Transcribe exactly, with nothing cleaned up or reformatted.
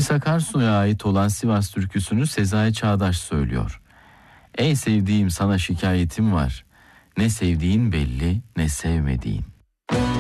İshak Arsu'ya ait olan Sivas türküsünü Sezai Çağdaş söylüyor. Ey sevdiğim, sana şikayetim var. Ne sevdiğin belli, ne sevmediğin.